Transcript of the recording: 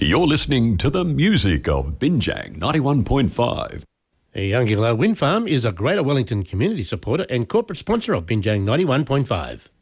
You're listening to the music of Binjang 91.5. Younginglow Wind Farm is a Greater Wellington community supporter and corporate sponsor of Binjang 91.5.